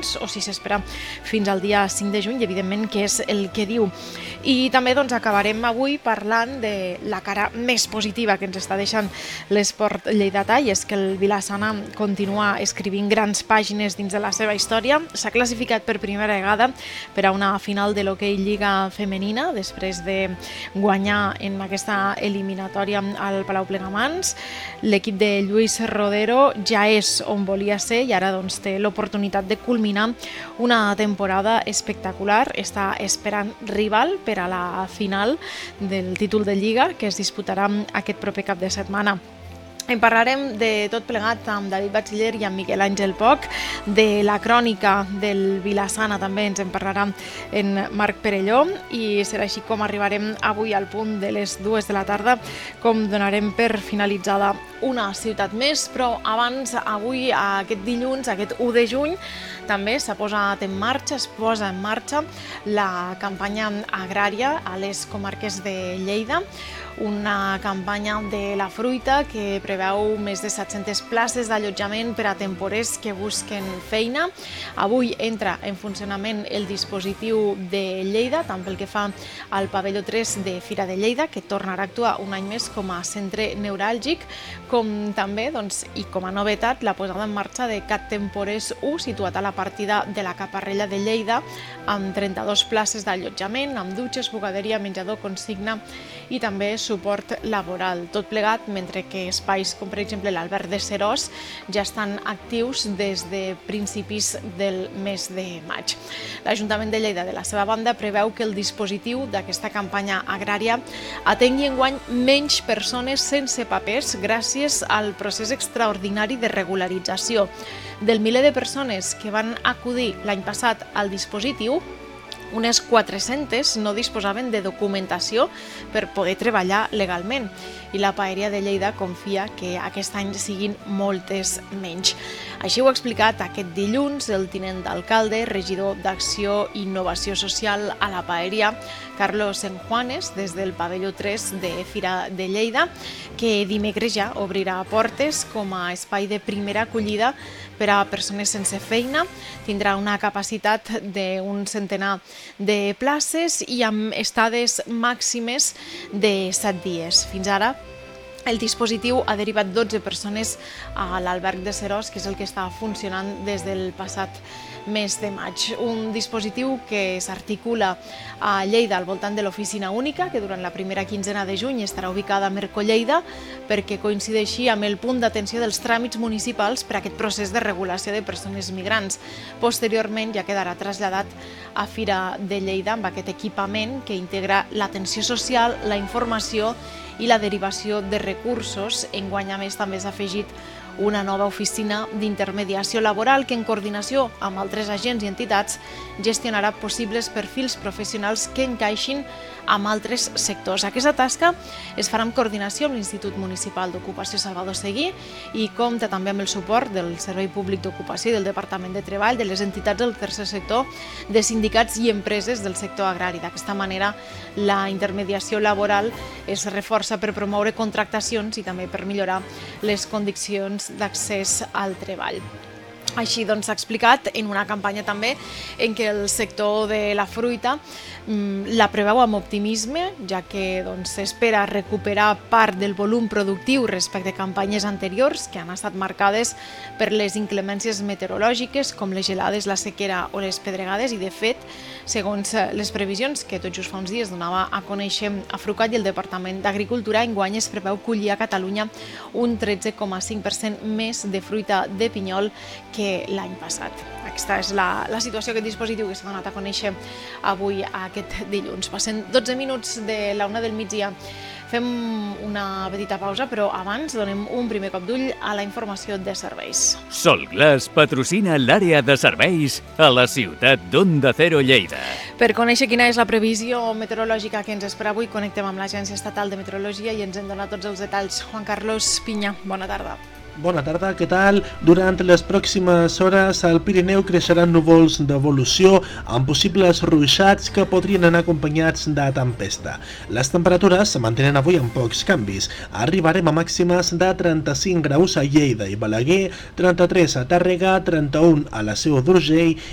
abans o si s'espera fins al dia 5 de juny, evidentment que és el que diu. I també acabarem avui parlant de la cara més positiva que ens està deixant l'esport lleidatà, i és que el Vila-sana continua escrivint grans pàgines dins de la seva història. S'ha classificat per primera vegada per a una final de l'hoquei Lliga femenina després de guanyar en aquesta eliminatòria al Palau Plegamans. L'equip de Lluís Rodero ja és on volia ser i ara té l'oportunitat de culminar una temporada espectacular. Està esperant rival per a la final del títol de Lliga que es disputarà aquest proper cap de setmana. En parlarem de tot plegat amb David Batxiller i amb Miquel Àngel Poch. De la crònica del Vila-sana també ens en parlarà en Marc Perelló, i serà així com arribarem avui al punt de les 2 de la tarda, com donarem per finalitzada una ciutat més. Però abans, avui, aquest dilluns, aquest 1 de juny, també es posa en marxa la campanya agrària a les comarques de Lleida, una campanya de la fruita que preveu més de 700 places d'allotjament per a temporers que busquen feina. Avui entra en funcionament el dispositiu de Lleida, tant pel que fa al pavelló 3 de Fira de Lleida, que tornarà a actuar un any més com a centre neuràlgic, com també, i com a novetat, la posada en marxa de CAT Temporers 1, situat a la partida de la Caparrella de Lleida, amb 32 places d'allotjament, amb dutxes, bugaderia, menjador, consigna i també suport laboral. Tot plegat, mentre que espais com per exemple l'Alberg de Seròs ja estan actius des de principis del mes de maig. L'Ajuntament de Lleida, de la seva banda, preveu que el dispositiu d'aquesta campanya agrària atengui enguany menys persones sense papers gràcies al procés extraordinari de regularització. Del miler de persones que van acudir l'any passat al dispositiu, unes 400 no disposaven de documentació per poder treballar legalment, i la Paeria de Lleida confia que aquest any siguin moltes menys. Així ho ha explicat aquest dilluns el tinent d'alcalde, regidor d'Acció i Innovació Social a la Paeria, Carlos Senjuanes, des del pavelló 3 de Fira de Lleida, que dimecres ja obrirà portes com a espai de primera acollida per a persones sense feina. Tindrà una capacitat d'un centenar de places i amb estades màximes de 7 dies. Fins ara, el dispositiu ha derivat 12 persones a l'Alberg de Seròs, que és el que està funcionant des del passat mes de maig. Un dispositiu que s'articula a Lleida al voltant de l'oficina única, que durant la primera quinzena de juny estarà ubicada a Mercolleida, perquè coincideixi amb el punt d'atenció dels tràmits municipals per a aquest procés de regulació de persones migrants. Posteriorment ja quedarà traslladat a Fira de Lleida amb aquest equipament que integra l'atenció social, la informació i la derivació de recursos. Enguany, a més, també s'ha afegit una nova oficina d'intermediació laboral que, en coordinació amb altres agents i entitats, gestionarà possibles perfils professionals que encaixin amb altres sectors. Aquesta tasca es farà en coordinació amb l'Institut Municipal d'Ocupació Salvador Seguí i compta també amb el suport del Servei Públic d'Ocupació i del Departament de Treball, de les entitats del tercer sector, de sindicats i empreses del sector agrari. D'aquesta manera, la intermediació laboral es reforça per promoure contractacions i també per millorar les condicions d'accés al treball. Així s'ha explicat en una campanya també en què el sector de la fruita la preveu amb optimisme, ja que s'espera recuperar part del volum productiu respecte a campanyes anteriors que han estat marcades per les inclemències meteorològiques com les gelades, la sequera o les pedregades, i de fet, segons les previsions que tot just fa uns dies donava a conèixer a Frucat i el Departament d'Agricultura, enguany es preveu collir a Catalunya un 13,5% més de fruita de pinyol que l'any passat. Aquesta és la situació, aquest dispositiu que s'ha donat a conèixer avui, aquest dilluns. Passen 12 minuts de la 1 del migdia. Fem una petita pausa, però abans donem un primer cop d'ull a la informació de serveis. Solglass patrocina l'àrea de serveis a la ciutat d'Onda Cero Lleida. Per conèixer quina és la previsió meteorològica que ens espera avui, connectem amb l'Agència Estatal de Meteorologia i ens en dona tots els detalls. Juan Carlos Piña, bona tarda. Bona tarda, què tal? Durant les pròximes hores al Pirineu creixeran núvols d'evolució amb possibles ruixats que podrien anar acompanyats de tempesta. Les temperatures se mantenen avui amb pocs canvis. Arribarem a màximes de 35 graus a Lleida i Balaguer, 33 a Tàrrega, 31 a la Seu d'Urgell